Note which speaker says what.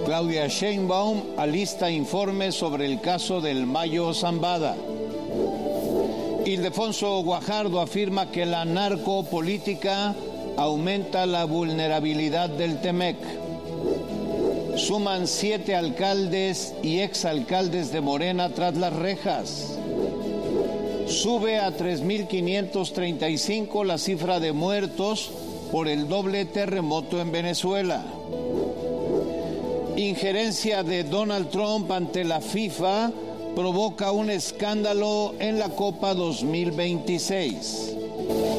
Speaker 1: Claudia Sheinbaum alista informes sobre el caso del Mayo Zambada. Ildefonso Guajardo afirma que la narcopolítica aumenta la vulnerabilidad del Temec. Suman 7 alcaldes y exalcaldes de Morena tras las rejas. Sube a 3.535 la cifra de muertos por el doble terremoto en Venezuela. Injerencia de Donald Trump ante la FIFA provoca un escándalo en la Copa 2026.